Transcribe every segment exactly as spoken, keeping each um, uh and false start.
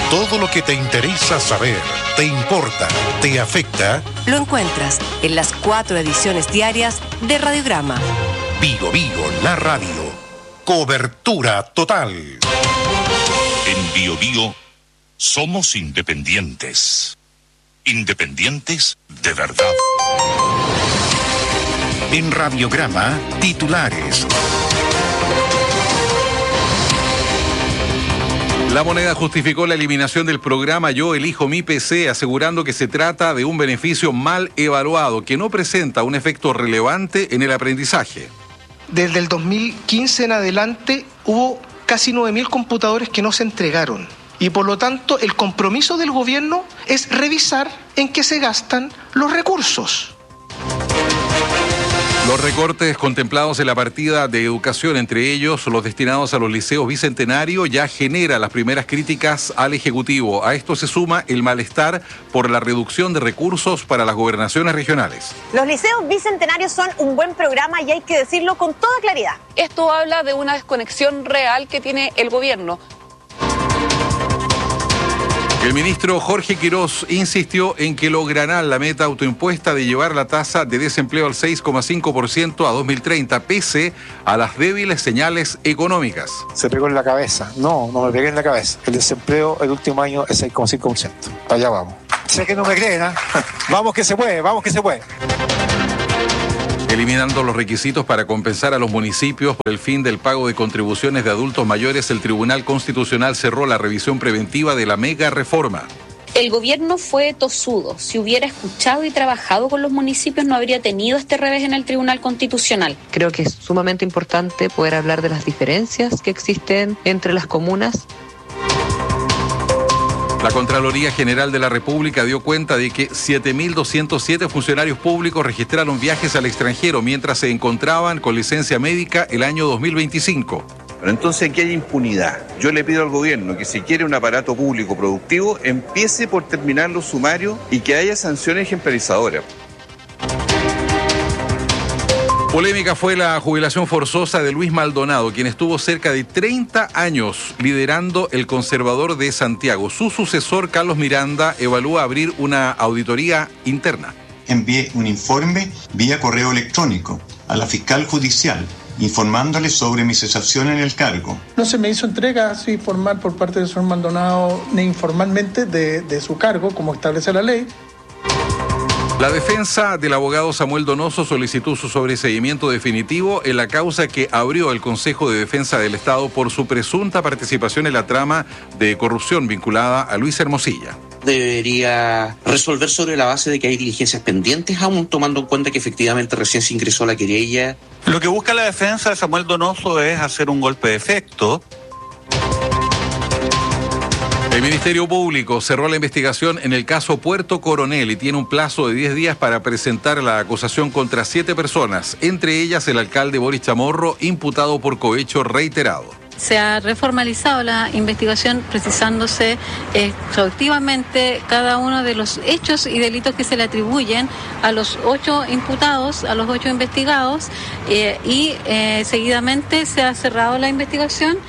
Todo lo que te interesa saber, te importa, te afecta, lo encuentras en las cuatro ediciones diarias de Radiograma. Bio Bio, la radio. Cobertura total. En Bio Bio somos independientes. Independientes de verdad. En Radiograma, titulares. La Moneda justificó la eliminación del programa Yo Elijo Mi P C, asegurando que se trata de un beneficio mal evaluado, que no presenta un efecto relevante en el aprendizaje. Desde el dos mil quince en adelante hubo casi nueve mil computadores que no se entregaron. Y por lo tanto, el compromiso del gobierno es revisar en qué se gastan los recursos. Los recortes contemplados en la partida de educación, entre ellos los destinados a los liceos bicentenarios, ya genera las primeras críticas al Ejecutivo. A esto se suma el malestar por la reducción de recursos para las gobernaciones regionales. Los liceos bicentenarios son un buen programa y hay que decirlo con toda claridad. Esto habla de una desconexión real que tiene el gobierno. El ministro Jorge Quirós insistió en que lograrán la meta autoimpuesta de llevar la tasa de desempleo al seis coma cinco por ciento a dos mil treinta, pese a las débiles señales económicas. Se pegó en la cabeza. No, no me pegué en la cabeza. El desempleo el último año es seis coma cinco por ciento. Allá vamos. Sé que no me creen, ¿eh? Vamos que se puede, vamos que se puede. Eliminando los requisitos para compensar a los municipios por el fin del pago de contribuciones de adultos mayores, el Tribunal Constitucional cerró la revisión preventiva de la mega reforma. El gobierno fue tosudo. Si hubiera escuchado y trabajado con los municipios, no habría tenido este revés en el Tribunal Constitucional. Creo que es sumamente importante poder hablar de las diferencias que existen entre las comunas. La Contraloría General de la República dio cuenta de que siete mil doscientos siete funcionarios públicos registraron viajes al extranjero mientras se encontraban con licencia médica el año dos mil veinticinco. Pero entonces aquí hay impunidad. Yo le pido al gobierno que si quiere un aparato público productivo, empiece por terminar los sumarios y que haya sanciones ejemplarizadoras. Polémica fue la jubilación forzosa de Luis Maldonado, quien estuvo cerca de treinta años liderando el Conservador de Santiago. Su sucesor, Carlos Miranda, evalúa abrir una auditoría interna. Envié un informe vía correo electrónico a la fiscal judicial, informándole sobre mi cesación en el cargo. No se me hizo entrega así formal por parte del señor Maldonado, ni informalmente de, de su cargo, como establece la ley. La defensa del abogado Samuel Donoso solicitó su sobreseimiento definitivo en la causa que abrió el Consejo de Defensa del Estado por su presunta participación en la trama de corrupción vinculada a Luis Hermosilla. Debería resolver sobre la base de que hay diligencias pendientes, aún tomando en cuenta que efectivamente recién se ingresó la querella. Lo que busca la defensa de Samuel Donoso es hacer un golpe de efecto. El Ministerio Público cerró la investigación en el caso Puerto Coronel y tiene un plazo de diez días para presentar la acusación contra siete personas, entre ellas el alcalde Boris Chamorro, imputado por cohecho reiterado. Se ha reformalizado la investigación precisándose exhaustivamente cada uno de los hechos y delitos que se le atribuyen a los ocho imputados, a los ocho investigados, eh, y eh, seguidamente se ha cerrado la investigación.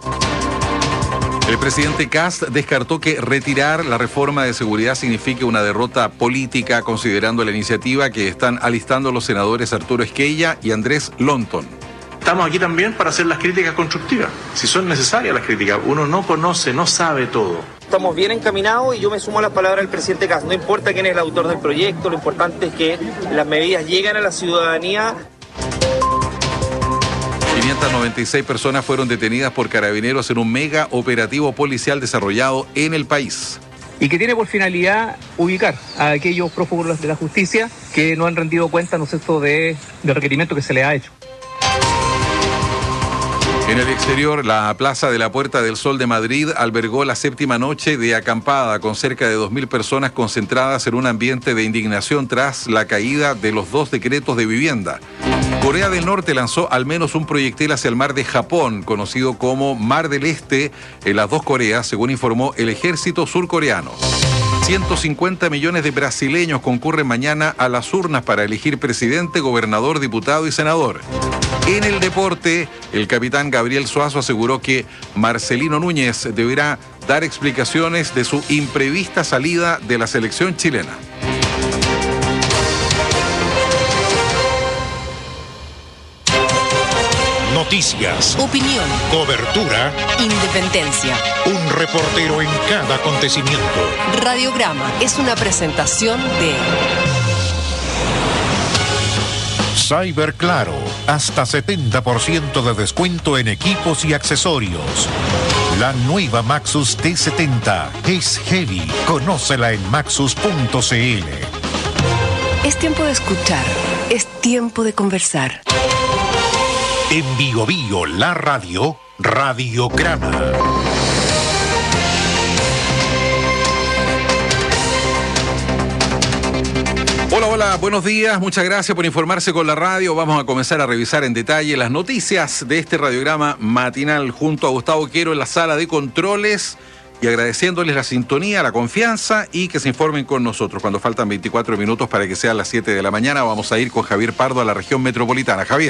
El presidente Kast descartó que retirar la reforma de seguridad signifique una derrota política, considerando la iniciativa que están alistando los senadores Arturo Esquella y Andrés Lonton. Estamos aquí también para hacer las críticas constructivas, si son necesarias las críticas. Uno no conoce, no sabe todo. Estamos bien encaminados y yo me sumo a las palabras del presidente Kast. No importa quién es el autor del proyecto, lo importante es que las medidas lleguen a la ciudadanía. quinientas noventa y seis personas fueron detenidas por carabineros en un mega operativo policial desarrollado en el país. Y que tiene por finalidad ubicar a aquellos prófugos de la justicia que no han rendido cuenta, ¿no es cierto?, de, del requerimiento que se les ha hecho. En el exterior, la Plaza de la Puerta del Sol de Madrid albergó la séptima noche de acampada con cerca de dos mil personas concentradas en un ambiente de indignación tras la caída de los dos decretos de vivienda. Corea del Norte lanzó al menos un proyectil hacia el mar de Japón, conocido como Mar del Este, en las dos Coreas, según informó el ejército surcoreano. ciento cincuenta millones de brasileños concurren mañana a las urnas para elegir presidente, gobernador, diputado y senador. En el deporte, el capitán Gabriel Suazo aseguró que Marcelino Núñez deberá dar explicaciones de su imprevista salida de la selección chilena. Noticias, Opinión, cobertura, independencia. un reportero en cada acontecimiento. Radiograma es una presentación de Cyberclaro, hasta setenta por ciento de descuento en equipos y accesorios. La nueva Maxus T setenta es heavy. Conócela en maxus punto c l. Es tiempo de escuchar, es tiempo de conversar. En Bio Bio, la radio, Radiograma. Hola, hola, buenos días, muchas gracias por informarse con la radio. Vamos a comenzar a revisar en detalle las noticias de este radiograma matinal junto a Gustavo Quero en la sala de controles y agradeciéndoles la sintonía, la confianza y que se informen con nosotros. Cuando faltan veinticuatro minutos para que sean las siete de la mañana, vamos a ir con Javier Pardo a la región metropolitana. Javier.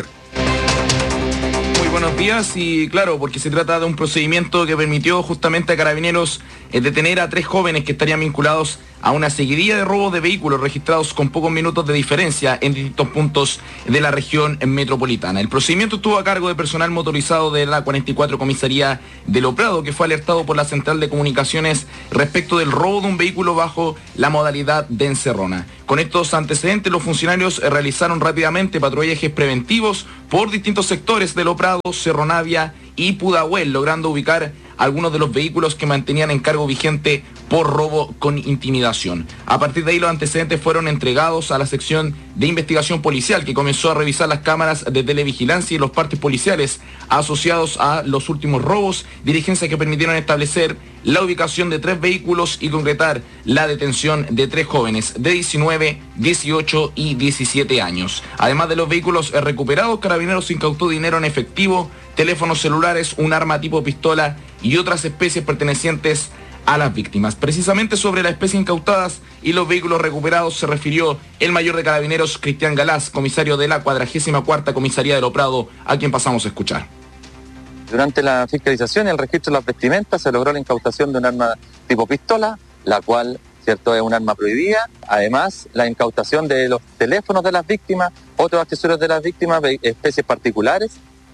Buenos días, y claro, porque se trata de un procedimiento que permitió justamente a Carabineros eh, detener a tres jóvenes que estarían vinculados a una seguidilla de robos de vehículos registrados con pocos minutos de diferencia en distintos puntos de la región metropolitana. El procedimiento estuvo a cargo de personal motorizado de la cuarenta y cuatro Comisaría de Lo Prado, que fue alertado por la Central de Comunicaciones respecto del robo de un vehículo bajo la modalidad de encerrona. Con estos antecedentes, los funcionarios realizaron rápidamente patrullajes preventivos por distintos sectores de Lo Prado, Cerro Navia y Pudahuel, logrando ubicar algunos de los vehículos que mantenían en cargo vigente por robo con intimidación. A partir de ahí, los antecedentes fueron entregados a la sección de investigación policial, que comenzó a revisar las cámaras de televigilancia y los partes policiales asociados a los últimos robos, diligencias que permitieron establecer la ubicación de tres vehículos y concretar la detención de tres jóvenes de diecinueve, dieciocho y diecisiete años. Además de los vehículos recuperados, Carabineros incautó dinero en efectivo, teléfonos celulares, un arma tipo pistola y otras especies pertenecientes a las víctimas. Precisamente sobre las especies incautadas y los vehículos recuperados se refirió el mayor de Carabineros, Cristian Galás, comisario de la cuadragésima cuarta Comisaría de Lo Prado, a quien pasamos a escuchar. Durante la fiscalización y el registro de las vestimentas se logró la incautación de un arma tipo pistola, la cual, cierto, es un arma prohibida. Además, la incautación de los teléfonos de las víctimas, otros accesorios de las víctimas, especies particulares.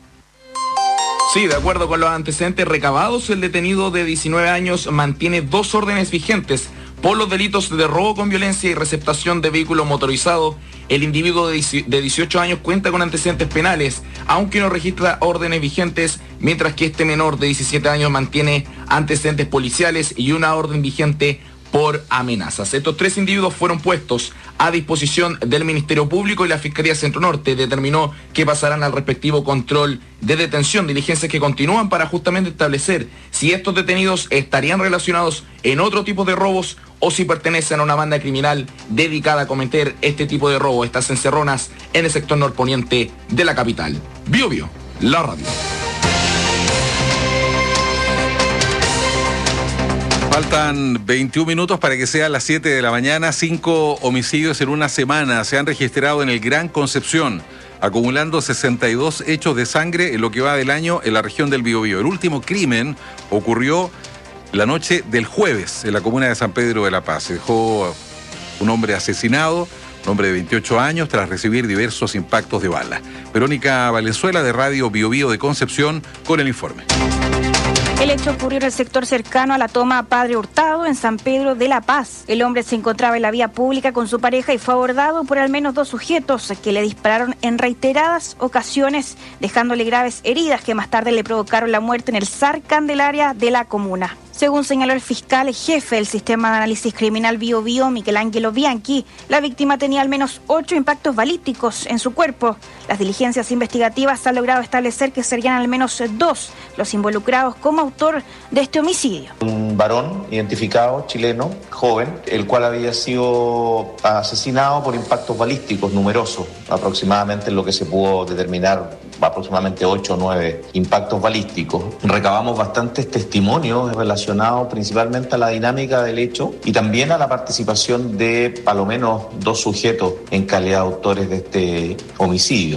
Sí, de acuerdo con los antecedentes recabados, el detenido de diecinueve años mantiene dos órdenes vigentes por los delitos de robo con violencia y receptación de vehículo motorizado. El individuo de dieciocho años cuenta con antecedentes penales, aunque no registra órdenes vigentes, mientras que este menor de diecisiete años mantiene antecedentes policiales y una orden vigente por amenazas. Estos tres individuos fueron puestos a disposición del Ministerio Público y la Fiscalía Centro Norte determinó que pasarán al respectivo control de detención, diligencias que continúan para justamente establecer si estos detenidos estarían relacionados en otro tipo de robos o si pertenecen a una banda criminal dedicada a cometer este tipo de robo, estas encerronas en el sector norponiente de la capital. Bio Bio, la radio. Faltan veintiún minutos para que sean las siete de la mañana. Cinco homicidios en una semana se han registrado en el Gran Concepción, acumulando sesenta y dos hechos de sangre en lo que va del año en la región del Biobío. El último crimen ocurrió la noche del jueves en la comuna de San Pedro de la Paz. Se dejó un hombre asesinado, un hombre de veintiocho años, tras recibir diversos impactos de bala. Verónica Valenzuela, de Radio Biobío de Concepción, con el informe. El hecho ocurrió en el sector cercano a la toma Padre Hurtado, en San Pedro de la Paz. El hombre se encontraba en la vía pública con su pareja y fue abordado por al menos dos sujetos que le dispararon en reiteradas ocasiones, dejándole graves heridas que más tarde le provocaron la muerte en el S A R Candelaria de la comuna. Según señaló el fiscal jefe del Sistema de Análisis Criminal Bio Bio, Michelangelo Bianchi, la víctima tenía al menos ocho impactos balísticos en su cuerpo. Las diligencias investigativas han logrado establecer que serían al menos dos los involucrados como autor de este homicidio. Un varón identificado, chileno, joven, el cual había sido asesinado por impactos balísticos numerosos, aproximadamente en lo que se pudo determinar aproximadamente ocho o nueve impactos balísticos. Recabamos bastantes testimonios relacionados principalmente a la dinámica del hecho y también a la participación de al menos dos sujetos en calidad de autores de este homicidio.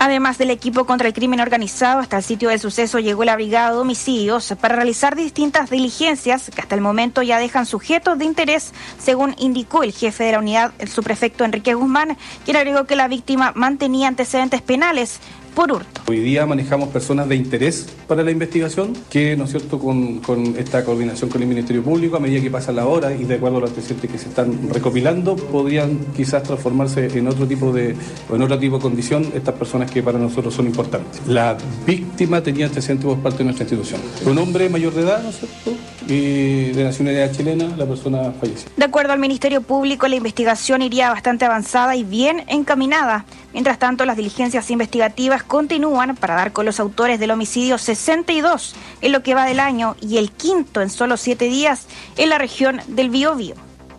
Además del equipo contra el crimen organizado, hasta el sitio del suceso llegó la brigada de homicidios para realizar distintas diligencias que hasta el momento ya dejan sujetos de interés, según indicó el jefe de la unidad, el subprefecto Enrique Guzmán, quien agregó que la víctima mantenía antecedentes penales por hurto. Hoy día manejamos personas de interés para la investigación que, ¿no es cierto?, con, con esta coordinación con el Ministerio Público, a medida que pasan las horas y de acuerdo a los antecedentes que se están recopilando, podrían quizás transformarse en otro tipo de, o en otro tipo de condición estas personas que para nosotros son importantes. La víctima tenía antecedentes por parte de nuestra institución. Un hombre mayor de edad, ¿no es cierto?, y de nacionalidad chilena, la persona falleció. De acuerdo al Ministerio Público, la investigación iría bastante avanzada y bien encaminada. Mientras tanto, las diligencias investigativas continúan para dar con los autores del homicidio sesenta y dos en lo que va del año y el quinto en solo siete días en la región del Biobío.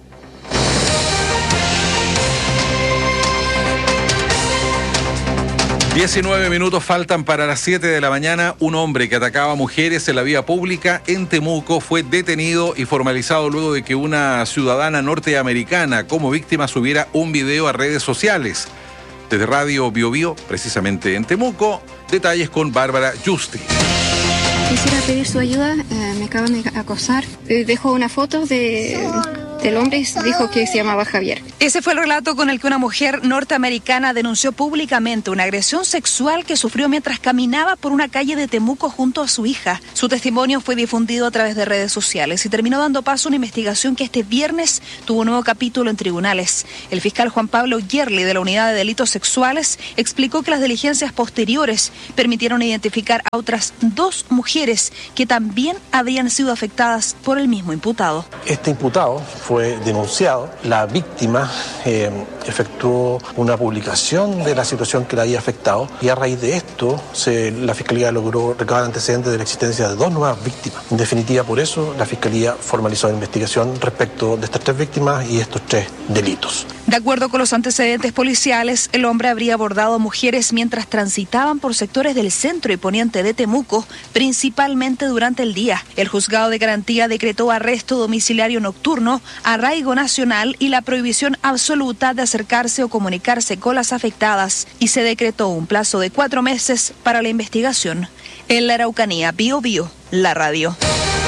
diecinueve minutos faltan para las siete de la mañana. Un hombre que atacaba a mujeres en la vía pública en Temuco fue detenido y formalizado luego de que una ciudadana norteamericana como víctima subiera un video a redes sociales. Desde Radio Biobío, precisamente en Temuco, detalles con Bárbara Justi. Quisiera pedir su ayuda, eh, me acaban de acosar. Eh, dejo una foto de, del hombre y dijo que se llamaba Javier. Ese fue el relato con el que una mujer norteamericana denunció públicamente una agresión sexual que sufrió mientras caminaba por una calle de Temuco junto a su hija. Su testimonio fue difundido a través de redes sociales y terminó dando paso a una investigación que este viernes tuvo un nuevo capítulo en tribunales. El fiscal Juan Pablo Yerli de la Unidad de Delitos Sexuales explicó que las diligencias posteriores permitieron identificar a otras dos mujeres que también habrían sido afectadas por el mismo imputado. Este imputado fue denunciado, la víctima eh, efectuó una publicación de la situación que la había afectado y a raíz de esto se, la Fiscalía logró recabar antecedentes de la existencia de dos nuevas víctimas. En definitiva, por eso la Fiscalía formalizó la investigación respecto de estas tres víctimas y estos tres delitos. De acuerdo con los antecedentes policiales, el hombre habría abordado a mujeres mientras transitaban por sectores del centro y poniente de Temuco, principalmente durante el día. El juzgado de garantía decretó arresto domiciliario nocturno, arraigo nacional y la prohibición absoluta de acercarse o comunicarse con las afectadas, y se decretó un plazo de cuatro meses para la investigación. En la Araucanía, Biobío, la radio.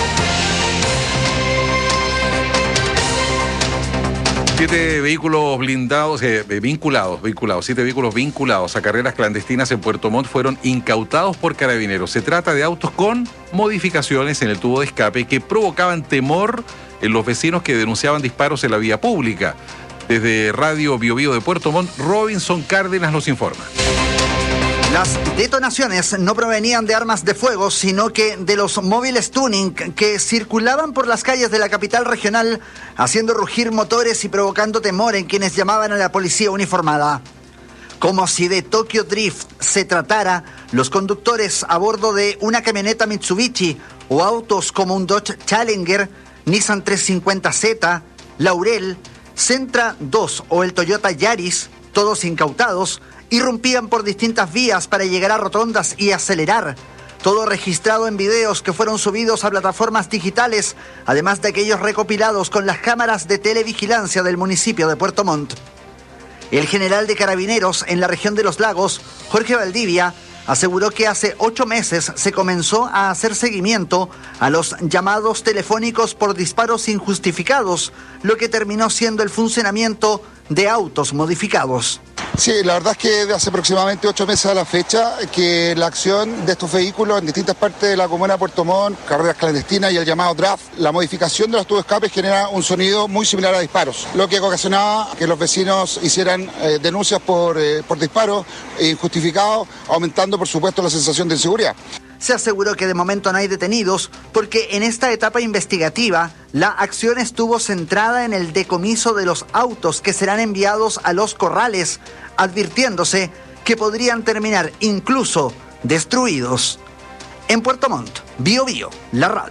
Siete vehículos blindados, eh, vinculados, vinculados, siete vehículos vinculados a carreras clandestinas en Puerto Montt fueron incautados por carabineros. Se trata de autos con modificaciones en el tubo de escape que provocaban temor en los vecinos que denunciaban disparos en la vía pública. Desde Radio Biobío de Puerto Montt, Robinson Cárdenas nos informa. Las detonaciones no provenían de armas de fuego, sino que de los móviles tuning que circulaban por las calles de la capital regional, haciendo rugir motores y provocando temor en quienes llamaban a la policía uniformada. Como si de Tokyo Drift se tratara, los conductores a bordo de una camioneta Mitsubishi o autos como un Dodge Challenger, Nissan trescientos cincuenta Z, Laurel, Sentra dos o el Toyota Yaris, todos incautados, irrumpían por distintas vías para llegar a rotondas y acelerar. Todo registrado en videos que fueron subidos a plataformas digitales, además de aquellos recopilados con las cámaras de televigilancia del municipio de Puerto Montt. El general de Carabineros en la región de Los Lagos, Jorge Valdivia, aseguró que hace ocho meses se comenzó a hacer seguimiento a los llamados telefónicos por disparos injustificados, lo que terminó siendo el funcionamiento de autos modificados. Sí, la verdad es que de hace aproximadamente ocho meses a la fecha que la acción de estos vehículos en distintas partes de la comuna de Puerto Montt, carreras clandestinas y el llamado draft, la modificación de los tubos de escape genera un sonido muy similar a disparos, lo que ocasionaba que los vecinos hicieran eh, denuncias por, eh, por disparos injustificados, aumentando por supuesto la sensación de inseguridad. Se aseguró que de momento no hay detenidos porque en esta etapa investigativa la acción estuvo centrada en el decomiso de los autos que serán enviados a los corrales, advirtiéndose que podrían terminar incluso destruidos. En Puerto Montt, Biobío, la radio.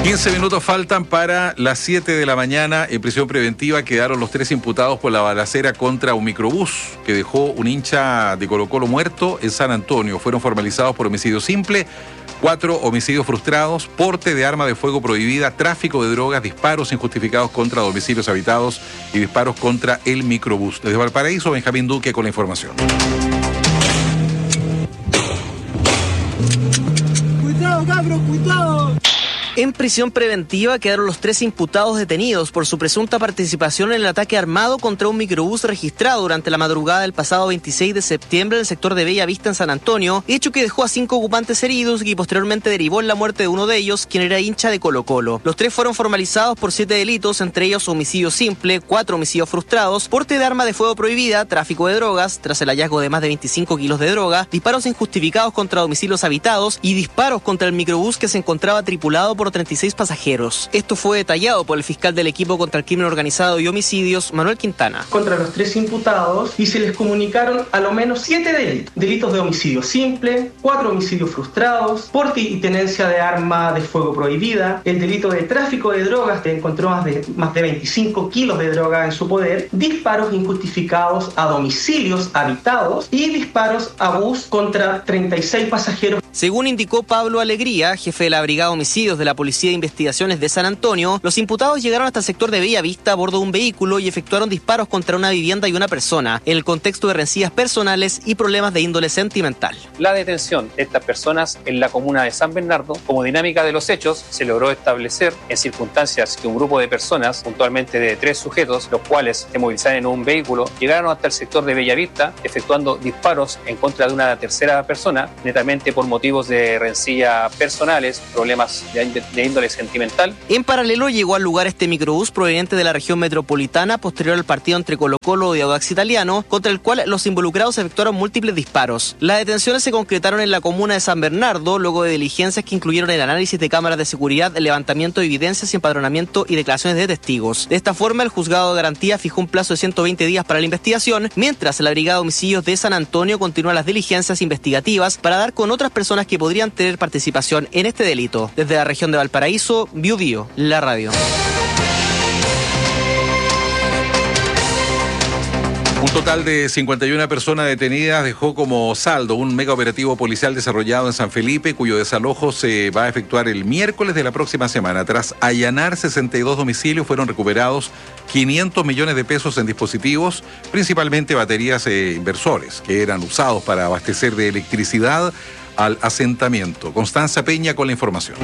quince minutos faltan para las siete de la mañana. En prisión preventiva quedaron los tres imputados por la balacera contra un microbús que dejó un hincha de Colo-Colo muerto en San Antonio. Fueron formalizados por homicidio simple, cuatro homicidios frustrados, porte de arma de fuego prohibida, tráfico de drogas, disparos injustificados contra domicilios habitados y disparos contra el microbús. Desde Valparaíso, Benjamín Duque con la información. ¡Cuidado, cabros, cuidado! En prisión preventiva quedaron los tres imputados detenidos por su presunta participación en el ataque armado contra un microbús registrado durante la madrugada del pasado veintiséis de septiembre en el sector de Bella Vista en San Antonio, hecho que dejó a cinco ocupantes heridos y posteriormente derivó en la muerte de uno de ellos, quien era hincha de Colo-Colo. Los tres fueron formalizados por siete delitos, entre ellos homicidio simple, cuatro homicidios frustrados, porte de arma de fuego prohibida, tráfico de drogas, tras el hallazgo de más de veinticinco kilos de droga, disparos injustificados contra domicilios habitados y disparos contra el microbús que se encontraba tripulado por por treinta y seis pasajeros. Esto fue detallado por el fiscal del equipo contra el crimen organizado y homicidios, Manuel Quintana. Contra los tres imputados y se les comunicaron a lo menos siete delitos. Delitos de homicidio simple, cuatro homicidios frustrados, porte y tenencia de arma de fuego prohibida, el delito de tráfico de drogas, que encontró más de, más de veinticinco kilos de droga en su poder, disparos injustificados a domicilios habitados y disparos a bus contra treinta y seis pasajeros. Según indicó Pablo Alegría, jefe de la Brigada de Homicidios de la Policía de Investigaciones de San Antonio, los imputados llegaron hasta el sector de Bella Vista a bordo de un vehículo y efectuaron disparos contra una vivienda y una persona, en el contexto de rencillas personales y problemas de índole sentimental. La detención de estas personas en la comuna de San Bernardo, como dinámica de los hechos, se logró establecer en circunstancias que un grupo de personas, puntualmente de tres sujetos, los cuales se movilizaban en un vehículo, llegaron hasta el sector de Bella Vista, efectuando disparos en contra de una tercera persona, netamente por motivos de rencilla personales, problemas de, de índole sentimental. En paralelo llegó al lugar este microbús proveniente de la región metropolitana posterior al partido entre Colo-Colo y Audax Italiano, contra el cual los involucrados efectuaron múltiples disparos. Las detenciones se concretaron en la comuna de San Bernardo, luego de diligencias que incluyeron el análisis de cámaras de seguridad, el levantamiento de evidencias, empadronamiento y declaraciones de testigos. De esta forma, el juzgado de garantía fijó un plazo de ciento veinte días para la investigación, mientras la Brigada de Homicidios de San Antonio continúa las diligencias investigativas para dar con otras personas que podrían tener participación en este delito. Desde la región de Valparaíso, Biu Biu, la radio. Un total de cincuenta y una personas detenidas dejó como saldo un mega operativo policial desarrollado en San Felipe, cuyo desalojo se va a efectuar el miércoles de la próxima semana. Tras allanar sesenta y dos domicilios, fueron recuperados quinientos millones de pesos en dispositivos, principalmente baterías e inversores, que eran usados para abastecer de electricidad al asentamiento. Constanza Peña con la información.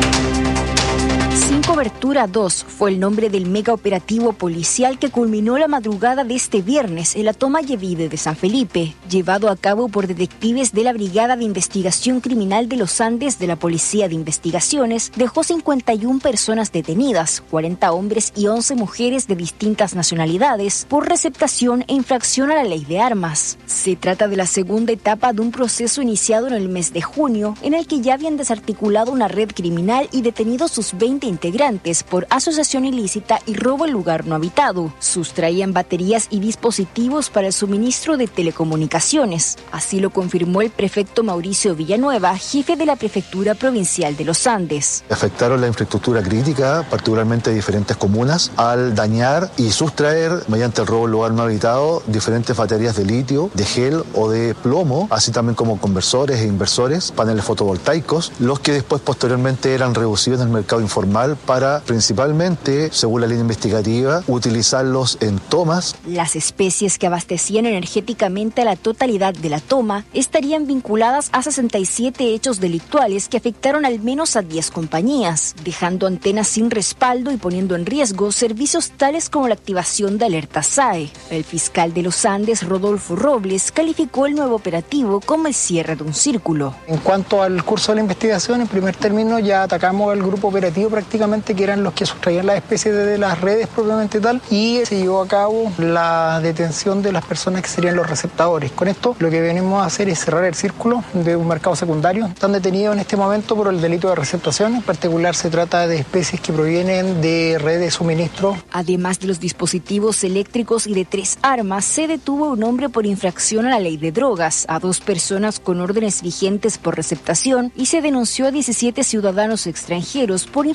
Sin Cobertura dos fue el nombre del mega operativo policial que culminó la madrugada de este viernes en la toma Yevide de San Felipe, llevado a cabo por detectives de la Brigada de Investigación Criminal de los Andes de la Policía de Investigaciones. Dejó cincuenta y una personas detenidas, cuarenta hombres y once mujeres de distintas nacionalidades, por receptación e infracción a la ley de armas. Se trata de la segunda etapa de un proceso iniciado en el mes de junio, en el que ya habían desarticulado una red criminal y detenido sus veinte integrantes por asociación ilícita y robo en lugar no habitado. Sustraían baterías y dispositivos para el suministro de telecomunicaciones. Así lo confirmó el prefecto Mauricio Villanueva, jefe de la Prefectura Provincial de los Andes. Afectaron la infraestructura crítica, particularmente de diferentes comunas, al dañar y sustraer, mediante el robo en lugar no habitado, diferentes baterías de litio, de gel o de plomo, así también como conversores e inversores, paneles fotovoltaicos, los que después posteriormente eran reducidos en el mercado informal para, principalmente, según la línea investigativa, utilizarlos en tomas. Las especies que abastecían energéticamente a la totalidad de la toma estarían vinculadas a sesenta y siete hechos delictuales que afectaron al menos a diez compañías, dejando antenas sin respaldo y poniendo en riesgo servicios tales como la activación de alerta S A E. El fiscal de los Andes, Rodolfo Robles, calificó el nuevo operativo como el cierre de un círculo. En cuanto al curso de la investigación, en primer término ya atacamos al grupo operativo prácticamente, que eran los que sustraían las especies de las redes propiamente tal, y se llevó a cabo la detención de las personas que serían los receptadores. Con esto lo que venimos a hacer es cerrar el círculo de un mercado secundario. Están detenidos en este momento por el delito de receptación. En particular se trata de especies que provienen de redes de suministro. Además de los dispositivos eléctricos y de tres armas, se detuvo a un hombre por infracción a la ley de drogas, a dos personas con órdenes vigentes por receptación y se denunció a diecisiete ciudadanos extranjeros por infracción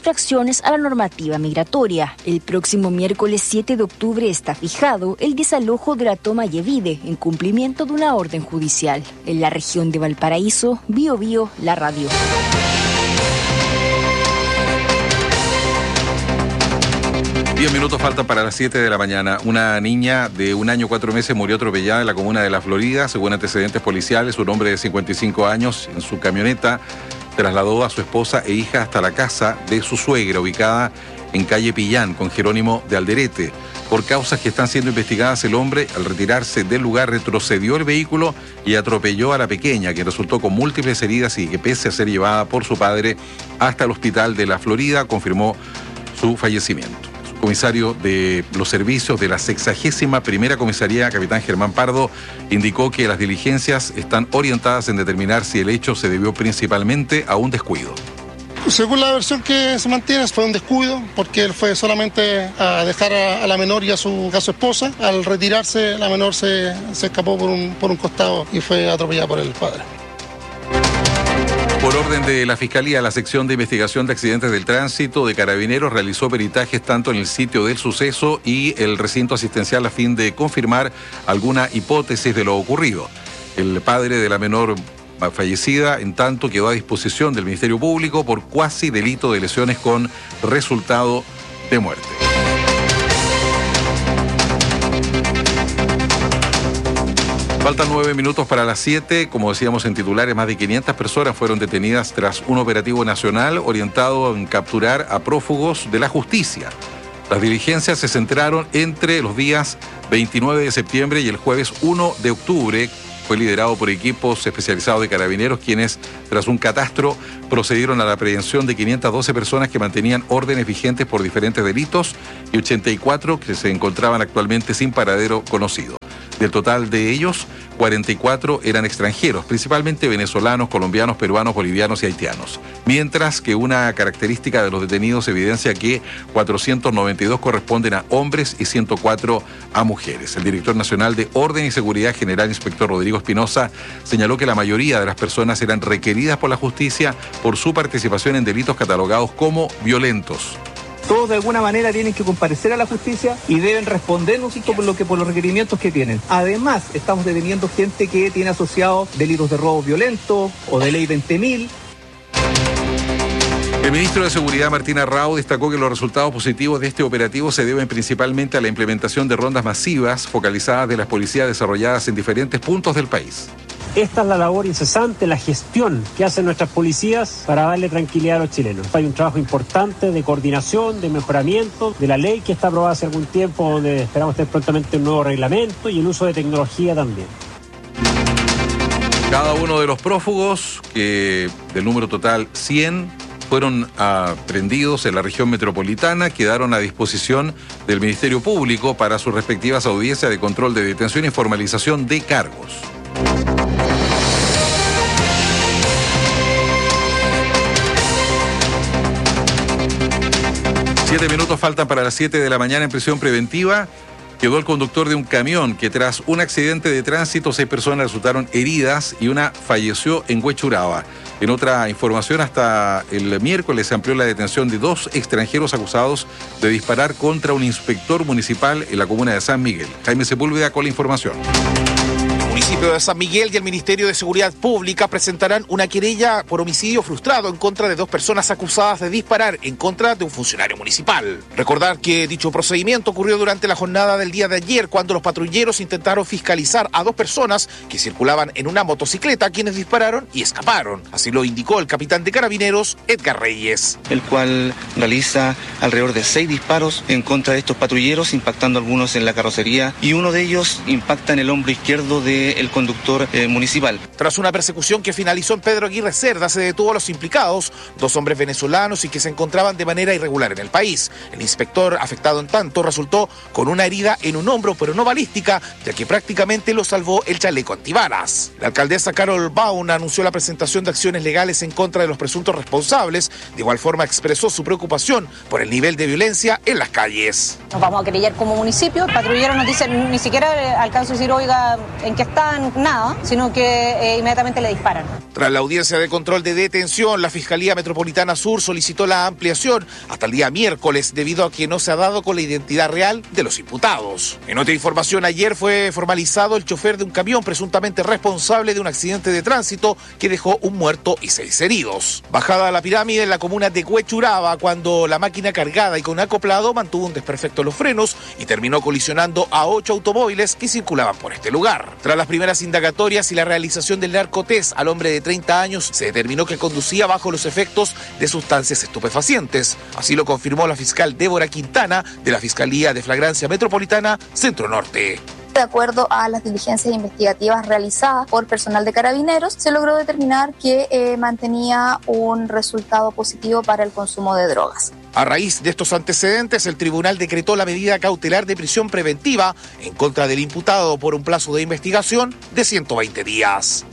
violaciones a la normativa migratoria. El próximo miércoles siete de octubre está fijado el desalojo de la toma Yevide en cumplimiento de una orden judicial. En la región de Valparaíso, Bio Bio, la radio. Diez minutos faltan para las siete de la mañana. Una niña de un año cuatro meses murió atropellada en la comuna de La Florida. Según antecedentes policiales, un hombre de cincuenta y cinco años en su camioneta trasladó a su esposa e hija hasta la casa de su suegra, ubicada en calle Pillán, con Jerónimo de Alderete. Por causas que están siendo investigadas, el hombre, al retirarse del lugar, retrocedió el vehículo y atropelló a la pequeña, que resultó con múltiples heridas y que, pese a ser llevada por su padre hasta el hospital de La Florida, confirmó su fallecimiento. Comisario de los servicios de la sexagésima primera comisaría, capitán Germán Pardo, indicó que las diligencias están orientadas en determinar si el hecho se debió principalmente a un descuido. Según la versión que se mantiene, fue un descuido, porque él fue solamente a dejar a, a la menor y a su, a su esposa. Al retirarse, la menor se, se escapó por un, por un costado y fue atropellada por el padre. Por orden de la Fiscalía, la sección de investigación de accidentes del tránsito de Carabineros realizó peritajes tanto en el sitio del suceso y el recinto asistencial a fin de confirmar alguna hipótesis de lo ocurrido. El padre de la menor fallecida, en tanto, quedó a disposición del Ministerio Público por cuasi delito de lesiones con resultado de muerte. Faltan nueve minutos para las siete. Como decíamos en titulares, más de quinientas personas fueron detenidas tras un operativo nacional orientado en capturar a prófugos de la justicia. Las diligencias se centraron entre los días veintinueve de septiembre y el jueves uno de octubre. Fue liderado por equipos especializados de Carabineros, quienes, tras un catastro, procedieron a la aprehensión de quinientas doce personas que mantenían órdenes vigentes por diferentes delitos y ochenta y cuatro que se encontraban actualmente sin paradero conocido. Del total de ellos, cuarenta y cuatro eran extranjeros, principalmente venezolanos, colombianos, peruanos, bolivianos y haitianos. Mientras que una característica de los detenidos evidencia que cuatrocientos noventa y dos corresponden a hombres y ciento cuatro a mujeres. El director nacional de Orden y Seguridad, general inspector Rodrigo Espinosa, señaló que la mayoría de las personas eran requeridas por la justicia por su participación en delitos catalogados como violentos. Todos de alguna manera tienen que comparecer a la justicia y deben respondernos por lo que por los requerimientos que tienen. Además, estamos deteniendo gente que tiene asociados delitos de robo violento o de ley veinte mil. El ministro de Seguridad, Martín Arrau, destacó que los resultados positivos de este operativo se deben principalmente a la implementación de rondas masivas focalizadas de las policías desarrolladas en diferentes puntos del país. Esta es la labor incesante, la gestión que hacen nuestras policías para darle tranquilidad a los chilenos. Hay un trabajo importante de coordinación, de mejoramiento de la ley que está aprobada hace algún tiempo, donde esperamos tener prontamente un nuevo reglamento y el uso de tecnología también. Cada uno de los prófugos, que del número total cien, fueron aprehendidos en la región metropolitana, quedaron a disposición del Ministerio Público para sus respectivas audiencias de control de detención y formalización de cargos. Siete minutos faltan para las siete de la mañana. En prisión preventiva quedó el conductor de un camión que, tras un accidente de tránsito, seis personas resultaron heridas y una falleció en Huechuraba. En otra información, hasta el miércoles se amplió la detención de dos extranjeros acusados de disparar contra un inspector municipal en la comuna de San Miguel. Jaime Sepúlveda con la información. El municipio de San Miguel y el Ministerio de Seguridad Pública presentarán una querella por homicidio frustrado en contra de dos personas acusadas de disparar en contra de un funcionario municipal. Recordar que dicho procedimiento ocurrió durante la jornada del día de ayer, cuando los patrulleros intentaron fiscalizar a dos personas que circulaban en una motocicleta, quienes dispararon y escaparon. Así lo indicó el capitán de Carabineros, Edgar Reyes. El cual realiza alrededor de seis disparos en contra de estos patrulleros, impactando algunos en la carrocería, y uno de ellos impacta en el hombro izquierdo de el conductor eh, municipal. Tras una persecución que finalizó en Pedro Aguirre Cerda, se detuvo a los implicados, dos hombres venezolanos y que se encontraban de manera irregular en el país. El inspector, afectado en tanto, resultó con una herida en un hombro, pero no balística, ya que prácticamente lo salvó el chaleco antibalas. La alcaldesa Carol Baum anunció la presentación de acciones legales en contra de los presuntos responsables. De igual forma expresó su preocupación por el nivel de violencia en las calles. Nos vamos a querellar como municipio. El patrullero nos dice, ni siquiera alcanzo a decir, oiga, ¿en qué está? buscan nada, sino que eh, inmediatamente le disparan. Tras la audiencia de control de detención, la Fiscalía Metropolitana Sur solicitó la ampliación hasta el día miércoles debido a que no se ha dado con la identidad real de los imputados. En otra información, ayer fue formalizado el chofer de un camión presuntamente responsable de un accidente de tránsito que dejó un muerto y seis heridos. Bajada a la pirámide en la comuna de Huechuraba, cuando la máquina cargada y con acoplado mantuvo un desperfecto en los frenos y terminó colisionando a ocho automóviles que circulaban por este lugar. Tras las primeras indagatorias y la realización del narcotest al hombre de treinta años, se determinó que conducía bajo los efectos de sustancias estupefacientes. Así lo confirmó la fiscal Débora Quintana de la Fiscalía de Flagrancia Metropolitana Centro Norte. De acuerdo a las diligencias investigativas realizadas por personal de Carabineros, se logró determinar que eh, mantenía un resultado positivo para el consumo de drogas. A raíz de estos antecedentes, el tribunal decretó la medida cautelar de prisión preventiva en contra del imputado por un plazo de investigación de ciento veinte días.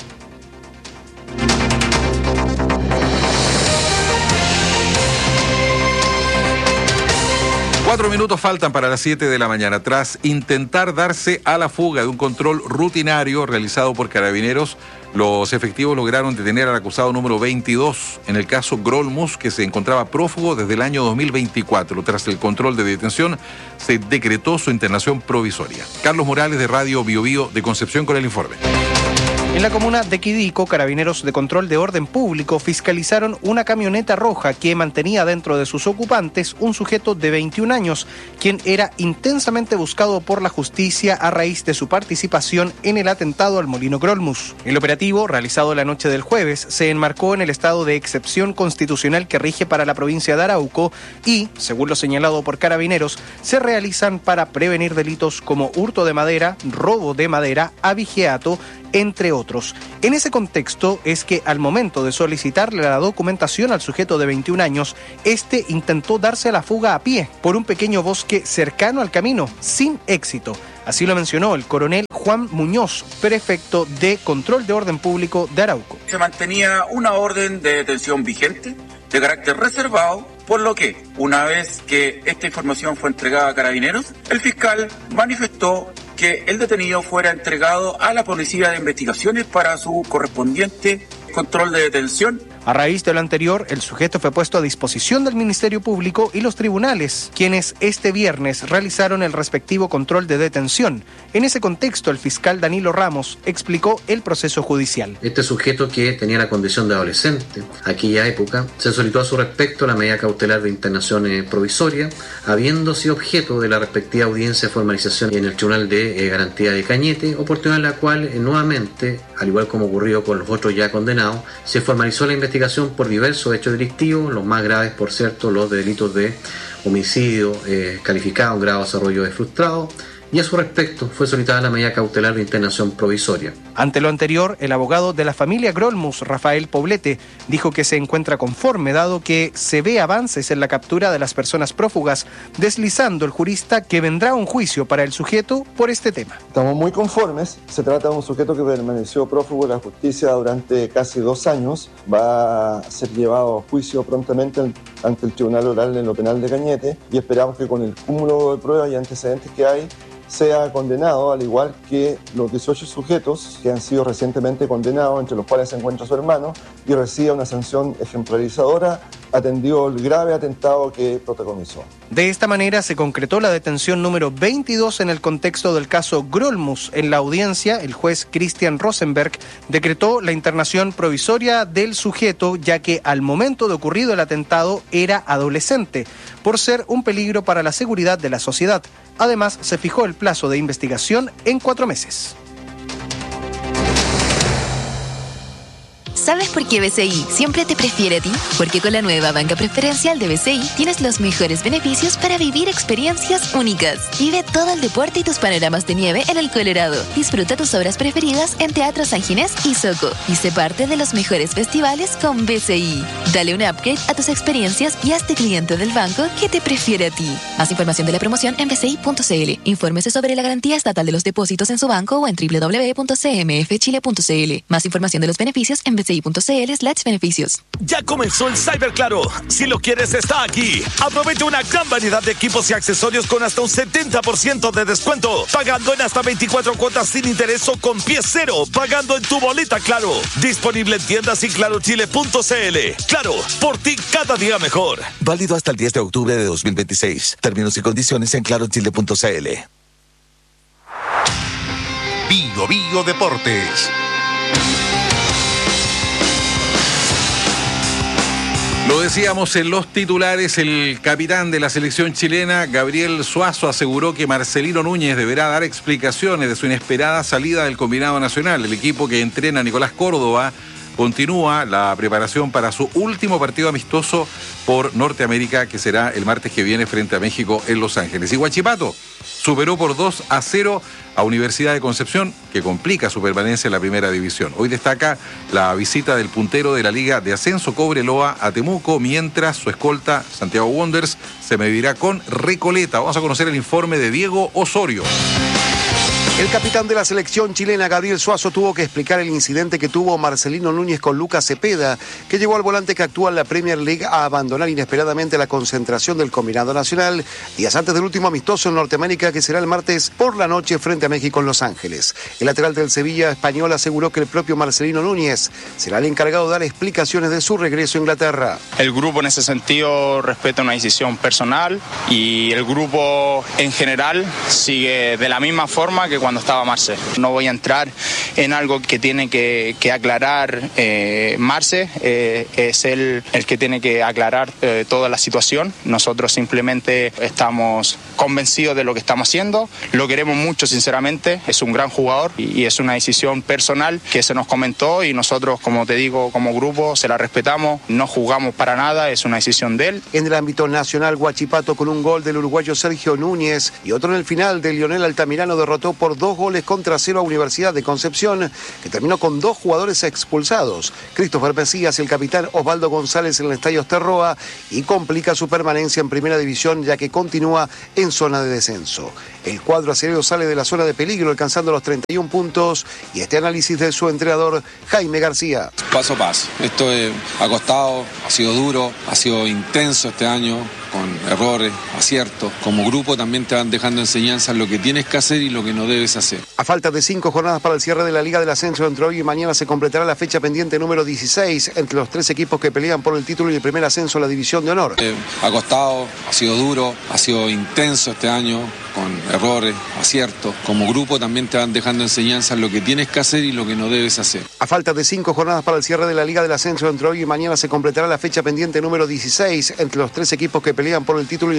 Cuatro minutos faltan para las siete de la mañana. Tras intentar darse a la fuga de un control rutinario realizado por Carabineros, los efectivos lograron detener al acusado número veintidós en el caso Grolmus, que se encontraba prófugo desde el año dos mil veinticuatro. Tras el control de detención, se decretó su internación provisoria. Carlos Morales, de Radio Bio Bio de Concepción, con el informe. En la comuna de Quidico, Carabineros de Control de Orden Público fiscalizaron una camioneta roja que mantenía dentro de sus ocupantes un sujeto de veintiún años, quien era intensamente buscado por la justicia a raíz de su participación en el atentado al Molino Grolmus. El operativo, realizado la noche del jueves, se enmarcó en el estado de excepción constitucional que rige para la provincia de Arauco y, según lo señalado por Carabineros, se realizan para prevenir delitos como hurto de madera, robo de madera, abigeato, entre otros. En ese contexto es que al momento de solicitarle la documentación al sujeto de veintiún años, este intentó darse a la fuga a pie por un pequeño bosque cercano al camino, sin éxito. Así lo mencionó el coronel Juan Muñoz, prefecto de Control de Orden Público de Arauco. Se mantenía una orden de detención vigente de carácter reservado, por lo que, una vez que esta información fue entregada a Carabineros, el fiscal manifestó que el detenido fuera entregado a la Policía de Investigaciones para su correspondiente control de detención. A raíz de lo anterior, el sujeto fue puesto a disposición del Ministerio Público y los tribunales, quienes este viernes realizaron el respectivo control de detención. En ese contexto, el fiscal Danilo Ramos explicó el proceso judicial. Este sujeto, que tenía la condición de adolescente, aquella época, se solicitó a su respecto la medida cautelar de internación eh, provisoria, habiendo sido objeto de la respectiva audiencia de formalización en el Tribunal de eh, Garantía de Cañete, oportunidad en la cual eh, nuevamente, al igual como ocurrió con los otros ya condenados, se formalizó la investigación por diversos hechos delictivos, los más graves, por cierto, los de delitos de homicidio eh, calificado en grado de desarrollo de frustrado, y a su respecto fue solicitada la medida cautelar de internación provisoria. Ante lo anterior, el abogado de la familia Grolmus, Rafael Poblete, dijo que se encuentra conforme dado que se ve avances en la captura de las personas prófugas, deslizando el jurista que vendrá un juicio para el sujeto por este tema. Estamos muy conformes, se trata de un sujeto que permaneció prófugo de la justicia durante casi dos años, va a ser llevado a juicio prontamente ante el Tribunal Oral en lo Penal de Cañete y esperamos que con el cúmulo de pruebas y antecedentes que hay, sea condenado, al igual que los dieciocho sujetos que han sido recientemente condenados, entre los cuales se encuentra su hermano, y reciba una sanción ejemplarizadora, atendió el grave atentado que protagonizó. De esta manera se concretó la detención número veintidós en el contexto del caso Grolmus. En la audiencia, el juez Christian Rosenberg decretó la internación provisoria del sujeto, ya que al momento de ocurrido el atentado era adolescente, por ser un peligro para la seguridad de la sociedad. Además, se fijó el plazo de investigación en cuatro meses. ¿Sabes por qué B C I siempre te prefiere a ti? Porque con la nueva banca preferencial de B C I tienes los mejores beneficios para vivir experiencias únicas. Vive todo el deporte y tus panoramas de nieve en el Colorado. Disfruta tus obras preferidas en Teatro San Ginés y Soco. Y sé parte de los mejores festivales con B C I. Dale un upgrade a tus experiencias y hazte cliente del banco que te prefiere a ti. Más información de la promoción en b c i punto c l. Infórmese sobre la garantía estatal de los depósitos en su banco o en w w w punto c m f chile punto c l. Más información de los beneficios en b c i punto c l. bci.cl slash beneficios. Ya comenzó el Cyber Claro. Si lo quieres, está aquí. Aprovecha una gran variedad de equipos y accesorios con hasta un setenta por ciento de descuento. Pagando en hasta veinticuatro cuotas sin interés o con pie cero. Pagando en tu boleta Claro. Disponible en tiendas y claro chile punto c l. Claro, por ti cada día mejor. Válido hasta el diez de octubre de dos mil veintiséis. Términos y condiciones en claro chile punto c l. Bio Bio Deportes. Lo decíamos en los titulares, el capitán de la selección chilena, Gabriel Suazo, aseguró que Marcelino Núñez deberá dar explicaciones de su inesperada salida del combinado nacional. El equipo que entrena a Nicolás Córdoba continúa la preparación para su último partido amistoso por Norteamérica, que será el martes que viene frente a México en Los Ángeles. Y Huachipato superó por dos a cero a Universidad de Concepción, que complica su permanencia en la primera división. Hoy destaca la visita del puntero de la Liga de Ascenso, Cobreloa, a Temuco, mientras su escolta, Santiago Wanderers, se medirá con Recoleta. Vamos a conocer el informe de Diego Osorio. El capitán de la selección chilena, Gabriel Suazo, tuvo que explicar el incidente que tuvo Marcelino Núñez con Lucas Cepeda, que llevó al volante que actúa en la Premier League a abandonar inesperadamente la concentración del combinado nacional días antes del último amistoso en Norteamérica, que será el martes por la noche frente a México en Los Ángeles. El lateral del Sevilla español aseguró que el propio Marcelino Núñez será el encargado de dar explicaciones de su regreso a Inglaterra. El grupo en ese sentido respeta una decisión personal y el grupo en general sigue de la misma forma que cuando estaba Marce. No voy a entrar en algo que tiene que, que aclarar eh, Marce, eh, es él el que tiene que aclarar eh, toda la situación. Nosotros simplemente estamos convencidos de lo que estamos haciendo, lo queremos mucho sinceramente, es un gran jugador y, y es una decisión personal que se nos comentó y nosotros, como te digo, como grupo se la respetamos, no juzgamos para nada, es una decisión de él. En el ámbito nacional, Huachipato con un gol del uruguayo Sergio Núñez y otro en el final de Lionel Altamirano derrotó por dos goles contra cero a Universidad de Concepción, que terminó con dos jugadores expulsados, Christopher Mesías y el capitán Osvaldo González en el Estadio Osterroa, y complica su permanencia en primera división ya que continúa en zona de descenso. El cuadro acerero sale de la zona de peligro alcanzando los treinta y un puntos y este análisis de su entrenador Jaime García. Paso a paso, esto eh, ha costado, ha sido duro, ha sido intenso este año, con errores, aciertos. Como grupo también te van dejando enseñanzas lo que tienes que hacer y lo que no debes hacer. A falta de cinco jornadas para el cierre de la Liga del Ascenso, entre hoy y mañana se completará la fecha pendiente número dieciséis entre los tres equipos que pelean por el título y el primer ascenso a la División de Honor. Eh, ha costado, ha sido duro, ha sido intenso este año, con errores, aciertos. Como grupo también te van dejando enseñanzas lo que tienes que hacer y lo que no debes hacer. A falta de cinco jornadas para el cierre de la Liga del Ascenso, entre hoy y mañana se completará la fecha pendiente número dieciséis entre los tres equipos que pelean por el título y